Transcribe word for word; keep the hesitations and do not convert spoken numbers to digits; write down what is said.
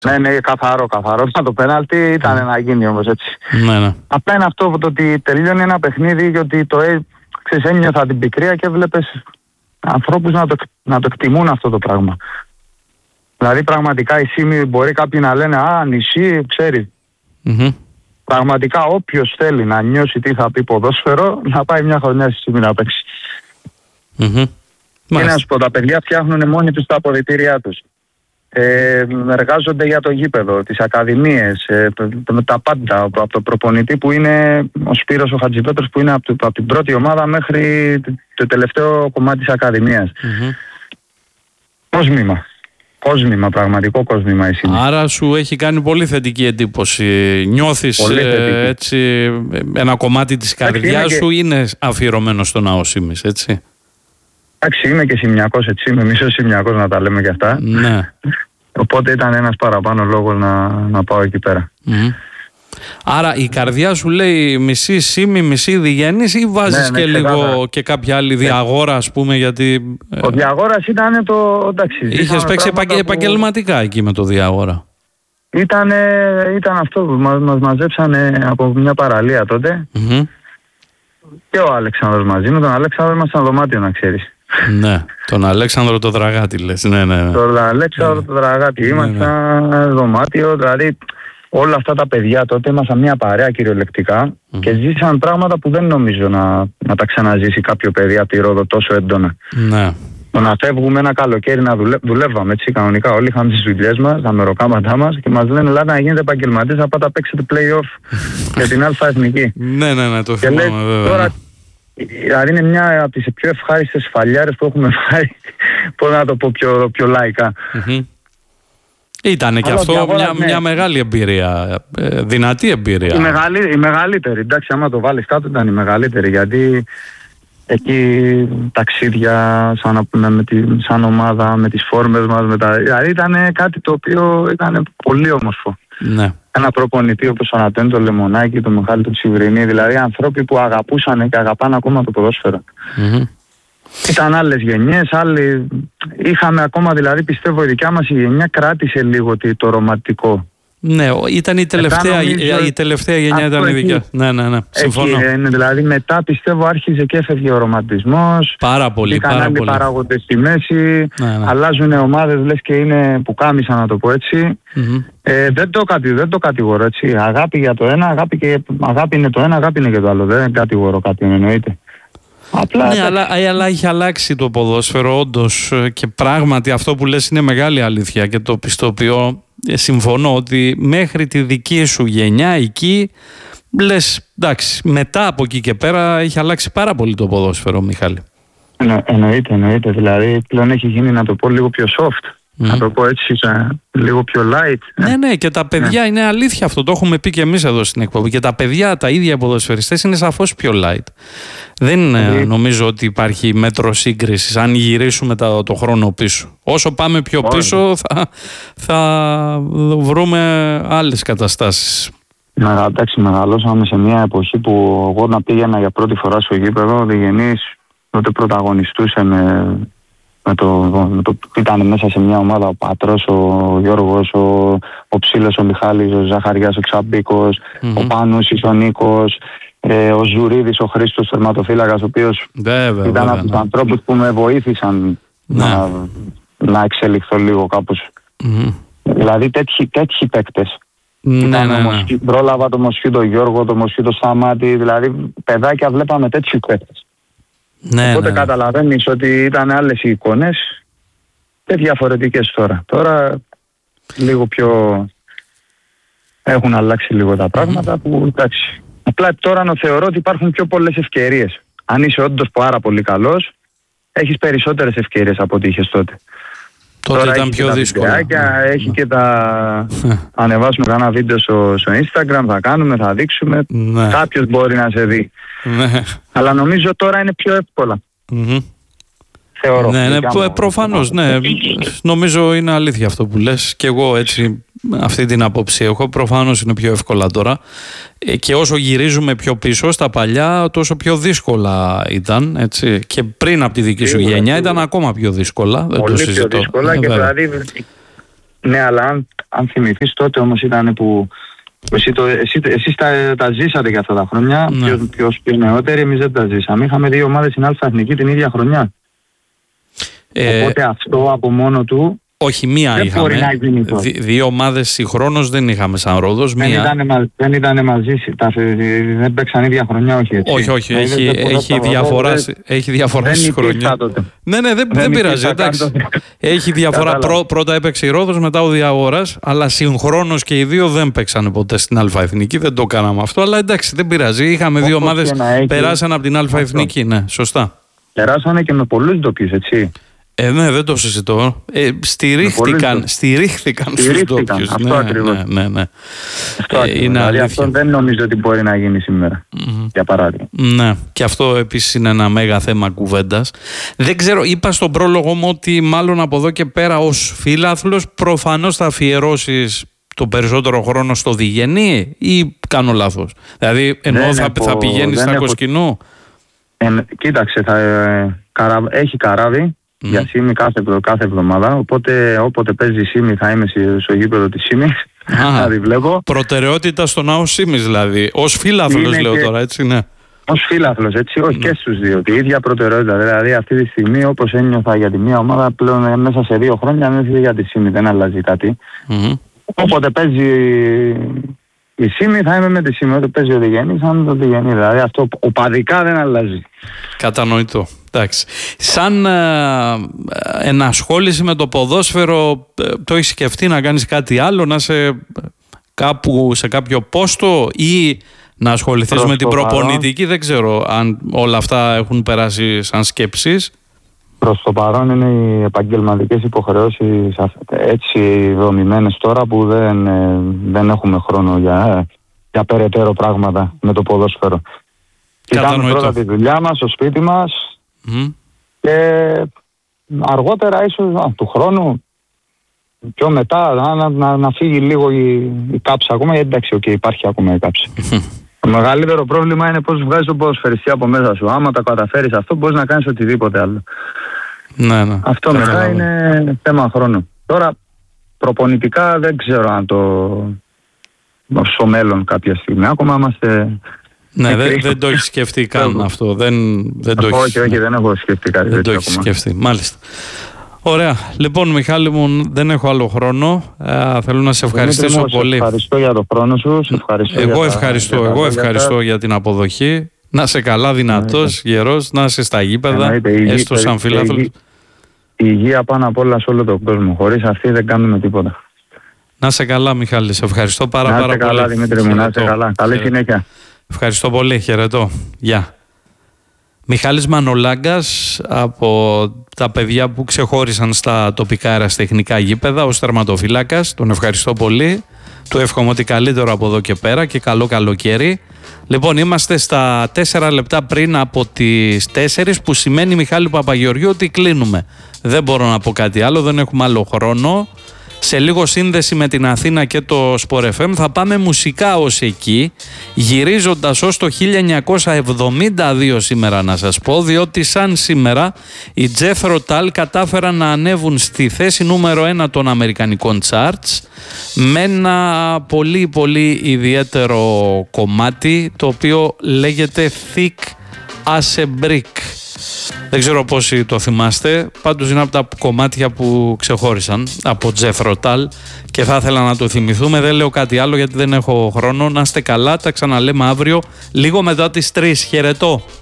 Ναι, ναι, καθαρό, καθαρό. Το πέναλτι ήταν mm. να γίνει όμως έτσι. Ναι, ναι. Απλά είναι αυτό το ότι τελειώνει ένα παιχνίδι και ότι το ε, ξέρεις, ένιωθα την πικρία και βλέπεις ανθρώπους να το, να το εκτιμούν αυτό το πράγμα. Δηλαδή πραγματικά η Σίμη μπορεί κάποιοι να λένε «Α, νησί, ξέρει». Mm-hmm. Πραγματικά όποιος θέλει να νιώσει τι θα πει ποδόσφαιρο, να πάει μια χρονιά στη Σίμη να παίξει. Mm-hmm. Και να σου πω, τα παιδιά φτιάχνουν μόνοι τους τα αποδυτήριά τους. Ε, εργάζονται για το γήπεδο, τις ακαδημίες, ε, το, τα πάντα, από το προπονητή που είναι ο Σπύρος ο Χατζηπέτρος που είναι από, το, από την πρώτη ομάδα μέχρι το, το τελευταίο κομμάτι της ακαδημίας. Mm-hmm. Κόσμημα. Κόσμημα, πραγματικό κόσμημα η Σίμη. Άρα σου έχει κάνει πολύ θετική εντύπωση. Νιώθεις ε, έτσι ένα κομμάτι της καρδιάς σου και... είναι αφιερωμένο στον ναό Σίμης, έτσι. Εντάξει, είμαι και Σιμιακός, έτσι, είμαι μισός Σιμιακός να τα λέμε και αυτά. Ναι. Οπότε ήταν ένας παραπάνω λόγος να, να πάω εκεί πέρα. Mm. Άρα η καρδιά σου λέει μισή Σίμη, μισή Διγέννης ή βάζεις ναι, και ναι, λίγο ξεκάθαρα. Και κάποια άλλη Διαγόρα, ας πούμε, γιατί... Ο Διαγόρας ήταν το... εντάξει. Είχες παίξει επαγγε... που... επαγγελματικά εκεί με το Διαγόρα. Ήταν, ήταν αυτό που μας, μας μαζέψανε από μια παραλία τότε. Mm-hmm. Και ο Αλέξανδρος μαζί με τον Αλέξανδρο ήμασταν δωμάτιο, να ξέρεις. Ναι, τον Αλέξανδρο το Δραγάτη λες. Ναι, ναι, ναι. Τον Αλέξανδρο ναι. το Δραγάτη ήμασταν ναι, ναι. δωμάτιο, δηλαδή όλα αυτά τα παιδιά τότε ήμασταν μια παρέα κυριολεκτικά mm. και ζήσαν πράγματα που δεν νομίζω να, να τα ξαναζήσει κάποιο παιδί από τη Ρόδο τόσο έντονα. Ναι. Το να φεύγουμε ένα καλοκαίρι να δουλε... δουλεύαμε έτσι κανονικά. Όλοι είχαμε τις δουλειές μας, τα μεροκάματά μας και μας λένε «Ελάτε να γίνετε επαγγελματίες, να πάτε να παίξετε play-off για την Α' Εθνική». Ναι, ναι, ναι, το θυμάμαι βέβαια. Τώρα, δηλαδή είναι μια από τις πιο ευχάριστες φαλιάρες που έχουμε φάει, πώς να το πω πιο, πιο λαϊκά. Mm-hmm. Ήτανε και αυτό διαβόλα, μια, ναι. μια μεγάλη εμπειρία, ε, δυνατή εμπειρία. Η, μεγαλύ, η μεγαλύτερη, εντάξει, άμα το βάλεις κάτω ήταν η μεγαλύτερη, γιατί εκεί ταξίδια σαν, με, με τη, σαν ομάδα, με τις φόρμες μας, με τα, δηλαδή ήταν κάτι το οποίο ήταν πολύ όμορφο. Ναι. Ένα προπονητή όπως ο Ανατέν, το Λεμονάκη, το Μιχάλη του Τσιβρινή, δηλαδή άνθρωποι που αγαπούσαν και αγαπάνε ακόμα το ποδόσφαιρο. Mm-hmm. Ήταν άλλες γενιές, άλλοι... είχαμε ακόμα, δηλαδή πιστεύω η δικιά μας η γενιά κράτησε λίγο το ρομαντικό. Ναι, ήταν η τελευταία, νομίζω... η τελευταία γενιά ήταν η δικιά. Ναι, ναι, ναι, συμφωνώ. Εκεί, είναι, δηλαδή μετά πιστεύω άρχιζε και έφευγε ο ρομαντισμός. Πάρα πολύ, πάρα άλλοι πολύ. παράγοντες στη μέση, ναι, ναι. αλλάζουν ομάδες, λες και είναι που κάμισαν, να το πω έτσι. Mm-hmm. Ε, δεν, το, δεν το κατηγορώ έτσι. Αγάπη για το ένα, αγάπη, και, αγάπη είναι το ένα, αγάπη είναι και το άλλο. Δεν κατηγορώ κάποιον, εννοείται. Απλά, ναι, αλλά, αλλά έχει αλλάξει το ποδόσφαιρο όντως και πράγματι αυτό που λες είναι μεγάλη αλήθεια και το πιστοποιώ. Συμφωνώ ότι μέχρι τη δική σου γενιά εκεί λες εντάξει, μετά από εκεί και πέρα έχει αλλάξει πάρα πολύ το ποδόσφαιρο, Μιχάλη. Εννο, εννοείται, εννοείται. Δηλαδή πλέον έχει γίνει, να το πω, λίγο πιο soft. Mm. Να το πω έτσι, λίγο πιο light. Ναι, ναι, και τα παιδιά, ναι. είναι αλήθεια αυτό. Το έχουμε πει και εμείς εδώ στην εκπομπή. Και τα παιδιά, τα ίδια ποδοσφαιριστές, είναι σαφώς πιο light. Δεν mm. νομίζω ότι υπάρχει μέτρο σύγκρισης αν γυρίσουμε το, το χρόνο πίσω. Όσο πάμε πιο oh. πίσω, θα, θα βρούμε άλλες καταστάσεις. Να, εντάξει, μεγαλώσαμε σε μια εποχή που εγώ να πήγαινα για πρώτη φορά στο γήπεδο, ο Διγενής τότε πρωταγωνιστούσε με. Με το, με το, ήταν μέσα σε μια ομάδα ο Πατρός, ο Γιώργος, ο, ο Ψήλος, ο Μιχάλης, ο Ζαχαριάς, ο Ξαμπίκος, mm-hmm. ο Πάνουσης, ο Νίκος, ε, ο Ζουρίδης, ο Χρήστος, τερματοφύλακας, ο οποίος βέβαια, ήταν βέβαια, από τους ναι. ανθρώπους που με βοήθησαν ναι. να, να εξελιχθώ λίγο κάπως. Mm-hmm. Δηλαδή τέτοιοι, τέτοιοι παίκτες. Ναι, ναι, ναι. Μοσχύ, πρόλαβα το Μοσχύ, τον Γιώργο, το Μοσχύ, το Σταμάτη, δηλαδή παιδάκια βλέπαμε τέτοιους παίκτες. Ναι, Οπότε ναι. καταλαβαίνεις ότι ήταν άλλες οι εικόνες και διαφορετικές τώρα. Τώρα λίγο πιο έχουν αλλάξει λίγο τα πράγματα που εντάξει. Απλά τώρα θεωρώ ότι υπάρχουν πιο πολλές ευκαιρίες. Αν είσαι όντως πάρα πολύ καλός, έχεις περισσότερες ευκαιρίες από ό,τι είχες τότε. Τότε τώρα ήταν πιο δύσκολο. Ναι. Έχει και τα... ανεβάσουμε κανένα βίντεο στο, στο Instagram, θα κάνουμε, θα δείξουμε. Ναι. Κάποιος μπορεί να σε δει. Ναι. Αλλά νομίζω τώρα είναι πιο εύκολα. Mm-hmm. Θεωρώ. Ναι, ναι, προφανώς, ναι. Νομίζω είναι αλήθεια αυτό που λες. Και εγώ έτσι αυτή την άποψη έχω. Προφανώς είναι πιο εύκολα τώρα. Και όσο γυρίζουμε πιο πίσω στα παλιά, τόσο πιο δύσκολα ήταν. Έτσι. Και πριν από τη δική σου γενιά ήταν ακόμα πιο δύσκολα. Πολύ πιο δύσκολα. Και δηλαδή Ναι, αλλά αν, αν θυμηθείς τότε όμως ήταν που εσύ το, εσύ, εσείς τα, τα ζήσατε για αυτά τα χρόνια, ναι. Ποιος, ποιος πιο νεότεροι, εμείς δεν τα ζήσαμε. Είχαμε δύο ομάδες στην Αλφα Εθνική την ίδια χρονιά. Ε, Οπότε αυτό από μόνο του όχι, μία δεν είχαμε. Δι, δύο ομάδες συγχρόνως δεν είχαμε σαν Ρόδος. Δεν ήταν, δεν ήταν μαζί, τα, δεν παίξαν ίδια χρονιά, όχι έτσι. Όχι, όχι, έχει, έχει, διαφορά, δεν, έχει διαφορά στις χρονιές. Ναι, ναι, δεν, δεν, δεν πειράζει, εντάξει. Έχει διαφορά, Πρώ, πρώτα έπαιξε η Ρόδος, μετά ο Διαγόρας, αλλά συγχρόνως και οι δύο δεν παίξαν ποτέ στην Αλφα Εθνική, δεν το κάναμε αυτό, αλλά εντάξει, δεν πειράζει. Είχαμε δύο ομάδες, περάσαν από την Αλφα Εθνική, ναι, σωστά. Περάσανε και με πολλούς ντόπιους, έτσι. Ε, ναι, δεν το συζητώ. Ε, στηρίχθηκαν, στηρίχθηκαν στους ντόπιους. Αυτό ναι, ακριβώς. Ναι, ναι, ναι. Αυτό, ε, είναι δηλαδή αυτό δεν νομίζω ότι μπορεί να γίνει σήμερα, mm-hmm. για παράδειγμα. Ναι, και αυτό επίσης είναι ένα μέγα θέμα κουβέντας. Δεν ξέρω, είπα στον πρόλογο μου ότι μάλλον από εδώ και πέρα ως φίλαθλος προφανώς θα αφιερώσεις το περισσότερο χρόνο στο Διγενή ή κάνω λάθος? Δηλαδή ενώ θα, έχω, θα πηγαίνεις στα έχω... Κοσκινού. Ε, κοίταξε, θα, ε, καρα... έχει καράβι. Mm. Για ΣΥΜΗ κάθε, κάθε εβδομάδα. Οπότε όποτε παίζει η ΣΥΜΗ θα είμαι στο γήπεδο της ΣΥΜΗ. Θα τη βλέπω. Προτεραιότητα στο ναό ΣΥΜΗς δηλαδή. Ως φίλαθλος λέω και... τώρα, έτσι, ναι. Ως φίλαθλος, έτσι, όχι mm. και στους δύο. Τη ίδια προτεραιότητα. Δηλαδή αυτή τη στιγμή όπως ένιωθα για τη μία ομάδα, πλέον μέσα σε δύο χρόνια ένιωθα για τη ΣΥΜΗ. Δεν αλλάζει κάτι. Mm. Όποτε παίζει η ΣΥΜΗ θα είμαι με τη ΣΥΜΗ. Όποτε παίζει ο Διγενής θα είμαι με το Διγενή. Δηλαδή αυτό οπαδικά δεν αλλάζει. Κατανοητό. Εντάξει. Σαν ε, ενασχόληση με το ποδόσφαιρο, ε, το έχεις σκεφτεί να κάνεις κάτι άλλο, να είσαι κάπου σε κάποιο πόστο ή να ασχοληθείς προς με την προπονητική? Δεν ξέρω αν όλα αυτά έχουν περάσει σαν σκέψεις. Προς το παρόν είναι οι επαγγελματικές υποχρεώσεις έτσι δομημένες τώρα που δεν, δεν έχουμε χρόνο για, για περαιτέρω πράγματα με το ποδόσφαιρο. Κοιτάμε πρώτα τη δουλειά μας, στο σπίτι μας. Mm. Και αργότερα ίσως α, του χρόνου πιο μετά να, να, να φύγει λίγο η, η κάψα ακόμα, γιατί εντάξει, okay, υπάρχει ακόμα η κάψα. Το μεγαλύτερο πρόβλημα είναι πώς βγάζεις το ποδοσφαιριστή από μέσα σου. Άμα τα καταφέρεις αυτό μπορείς να κάνεις οτιδήποτε άλλο. Ναι, ναι. Αυτό μετά καλά, είναι θέμα χρόνου. Τώρα προπονητικά δεν ξέρω αν το στο μέλλον κάποια στιγμή ακόμα είμαστε... Ναι, δεν, δεν το έχει σκεφτεί καν αυτό. Δεν, δεν το όχι, έχεις, όχι, δεν έχω σκεφτεί κάτι δεν το έχει σκεφτεί. Μάλιστα. Ωραία. Λοιπόν, Μιχάλη μου, δεν έχω άλλο χρόνο. Ε, θέλω να σε ευχαριστήσω Δημήτρη, πολύ. Ευχαριστώ για το χρόνο σου. Ευχαριστώ εγώ για ευχαριστώ, τα, εγώ ευχαριστώ για, για την αποδοχή. Να είσαι καλά, δυνατός, γερός, να είσαι στα γήπεδα, έστω σαν φίλαθλος. Η υγεία πάνω απ' όλα σε όλο τον κόσμο. Χωρίς αυτή δεν κάνουμε τίποτα. Να είσαι καλά, Μιχάλη. Σε ευχαριστώ πάρα, πάρα πολύ. Να είσαι καλά, Δημήτρη μου. Να είσαι καλά. Καλή συνέχεια. Ευχαριστώ πολύ. Χαιρετώ. Γεια. Μιχάλης Μανολάγκας, από τα παιδιά που ξεχώρισαν στα τοπικά αεραστεχνικά γήπεδα ως τερματοφύλακας. Τον ευχαριστώ πολύ. Του εύχομαι ότι καλύτερο από εδώ και πέρα και καλό καλοκαίρι. Λοιπόν, είμαστε στα τέσσερα λεπτά πριν από τις τέσσερις, που σημαίνει, Μιχάλη Παπαγεωργίου, ότι κλείνουμε. Δεν μπορώ να πω κάτι άλλο, δεν έχουμε άλλο χρόνο. Σε λίγο σύνδεση με την Αθήνα και το Sport εφ εμ. Θα πάμε μουσικά ως εκεί, γυρίζοντας ως το χίλια εννιακόσια εβδομήντα δύο σήμερα, να σας πω, διότι σαν σήμερα οι Jethro Tull κατάφεραν να ανέβουν στη θέση νούμερο ένα των αμερικανικών charts με ένα πολύ πολύ ιδιαίτερο κομμάτι, το οποίο λέγεται Thick as a Brick. Δεν ξέρω πόσοι το θυμάστε, πάντως είναι από τα κομμάτια που ξεχώρισαν από Jethro Tull και θα ήθελα να το θυμηθούμε. Δεν λέω κάτι άλλο γιατί δεν έχω χρόνο. Να είστε καλά, τα ξαναλέμε αύριο λίγο μετά τις τρεις. Χαιρετώ.